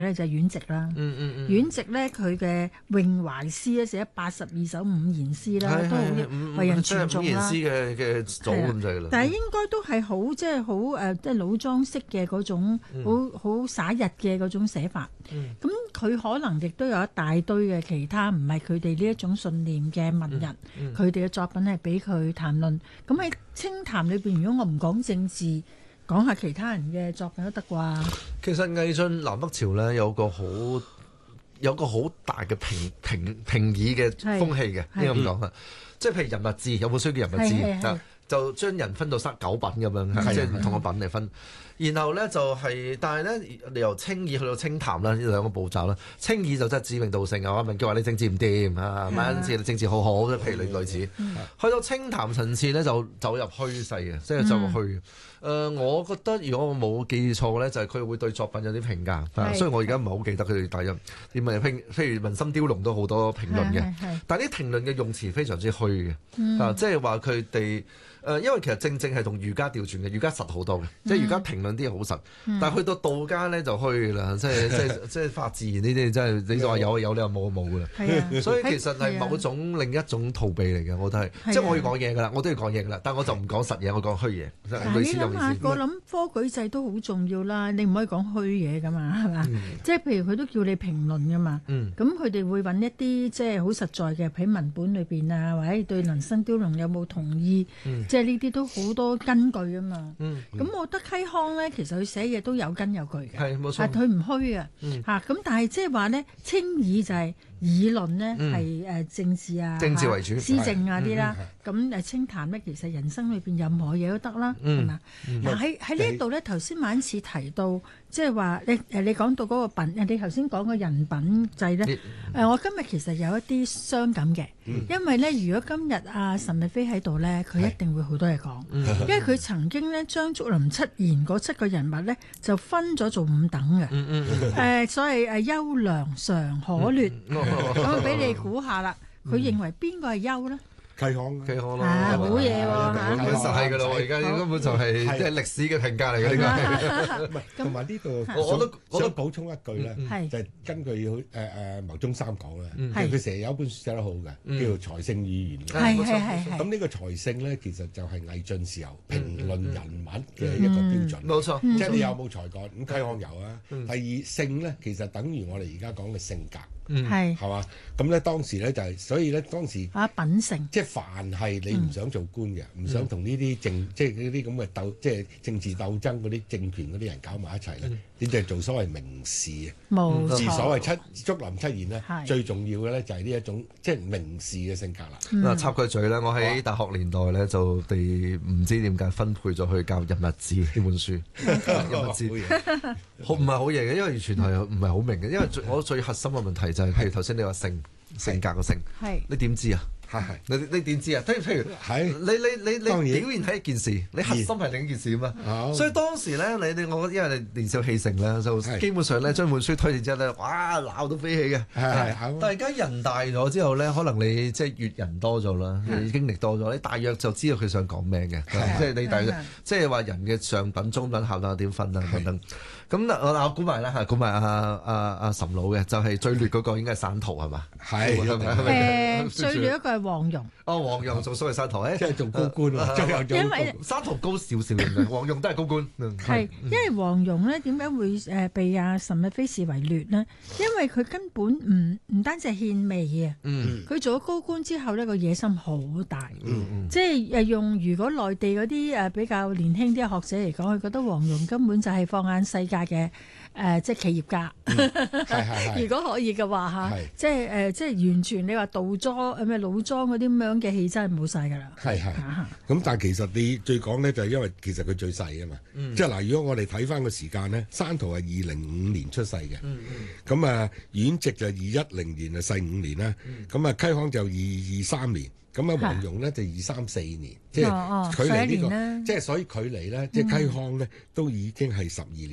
咧就係阮籍啦。阮籍咧佢嘅詠懷詩咧寫82首五言詩啦，都好為人傳頌啦。 五言詩嘅組咁滯啦。 但係應該都係好即係好即係老莊式嘅嗰種好灑逸嘅嗰種寫法。咁佢可能亦都有一大堆嘅其他唔係佢哋呢一種信念嘅文人，佢哋嘅作品係俾佢談論。咁喺清談裏邊，如果我唔講政治，講下其他人嘅作品都得啩？ 其實魏晉南北朝咧有個好大嘅評議嘅風氣嘅，應該咁講啊。即係譬如人物志，有本書叫人物志，就將人分到9品咁樣，即係唔同嘅品嚟分。然後咧就係，但係咧你由清議去到清談啦，呢兩個步驟啦。清議就真係指名道姓啊，文叫話你政治唔掂啊，文字你政治好好，譬如類似。去到清談層次咧就走入虛勢嘅，即係走入虛。我覺得如果我冇記錯咧，就係佢會對作品有啲評價。雖然我而家唔係好記得佢哋大約點樣譬如《文心雕龍》都好多評論嘅，但係啲評論嘅用詞非常之虛嘅，即係話佢哋。因為其實正係同儒家調轉嘅，儒家實好多嘅，即係儒家評論啲嘢好實，但係去到道家咧就虛啦，即係法自然呢啲，真係你話有你話冇冇㗎啦。所以其實係某種另一種逃避嚟嘅，我覺得係，即係我要講嘢㗎啦，我都要講嘢㗎啦，但我就唔講實嘢，我講虛嘢。類似咁意思。 我諗科舉制都好重要啦，你唔可以講虛嘢㗎嘛，係嘛？即係譬如佢都叫你評論㗎嘛，咁佢哋會揾一啲即係好實在嘅喺文本裏邊啊，或者對《文心雕龍》有冇同意？即係呢啲都好多根據啊嘛，咁我覺得嵇康咧，其實佢寫嘢都有根有據嘅， 係冇錯， 但佢唔虛啊，咁但係即係話咧，清議就係議論咧係政治啊、 政治為主、 施政啊啲啦，咁清談咧其實人生裏邊任何嘢都得啦，係嘛？嗱喺呢一度咧，頭先晚次提到，即係話你講到嗰個品，你頭先講個人品制咧，我今日其實有一啲傷感嘅，因為咧如果今日阿岑逸飛喺度咧，佢一定會好多嘢講，因為佢曾經咧將竹林七賢嗰7個人物咧就分咗做5等嘅，所謂優良常可劣，咁俾你估下啦，佢認為邊個係優咧？ 嵇康咯， 好嘢喎， 實係㗎啦喎，而家根本就係即係歷史嘅評價嚟嘅呢個。 同埋呢度我都補充一句咧，就係根據牟宗三講啦，佢成日有一本書寫得好嘅，叫《才勝語言》。咁呢個才勝咧，其實就係魏晉時候評論人物嘅一個標準。冇錯，即係你有冇才幹？咁嵇康有啊。第二勝咧，其實等於我哋而家講嘅性格。係嘛？咁咧當時咧就係，所以咧當時品性， 即係凡係你唔想做官嘅，唔想同呢啲即係嗰啲咁嘅鬥，即係政治鬥爭嗰啲政權嗰啲人搞埋一齊咧，你就做所謂名士啊。冇錯。而所謂竹林七賢咧，最重要嘅咧就係呢一種即係名士嘅性格啦。 嗱，插句嘴咧，我喺大學年代咧就哋唔知點解分配咗去教人物志呢本書。人物志好唔係好嘢嘅，因為完全係唔係好明嘅，因為我最核心嘅問題就係，譬如頭先你話性格個性，你點知啊？你點知啊？譬如你表現係一件事，你核心係另一件事啊嘛。所以當時咧，我因為你年少氣盛咧，就基本上咧將本書推薦之後咧，哇鬧到飛起嘅。但係而家人大咗之後咧，可能你即係閱人多咗啦，你經歷多咗，你大約就知道佢想講咩嘅。即係你大約即係話人嘅上品、中品、下品點分啊等等。咁我估埋啦嚇，估埋阿岑老嘅，就係最劣嗰個應該係山圖係嘛？ 係最劣一個係黃庸。 黃庸做所謂山圖， 即係做高官喎。 因為山圖高少少嘅，黃庸都係高官。 係因為黃庸咧點解會被阿岑逸飛視為劣呢？因為佢根本唔單止係獻媚嘅，佢做咗高官之後呢個野心好大，即係用如果內地嗰啲比較年輕啲嘅學者嚟講，佢覺得黃庸根本就係放眼世界嘅即係企業家。如果可以嘅話嚇，即係完全你話道莊咩老莊嗰啲咁樣嘅氣質係冇晒㗎啦。 咁但係其實你最講咧就係因為其實佢最細啊嘛。即係嗱，如果我哋睇翻個時間咧，山圖係2005年出世嘅。咁啊，阮籍就210年啊，細5年啦。咁啊，嵇康就223年。咁啊，黃庸咧就234年，即係距離呢個，即係所以距離咧，即係嵇康咧都已經係12年啦。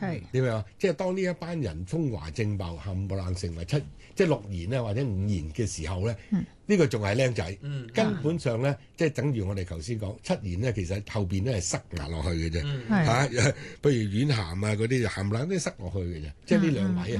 你明嘛？即係當呢一班人風華正茂冚唪唥成為即係6言咧或者5言嘅時候咧，呢個仲係僆仔，根本上咧即係等於我哋頭先講7言咧，其實後邊咧係塞牙落去嘅啫，譬如阮咸啊嗰啲冚唪唥都塞落去嘅啫，即係呢兩位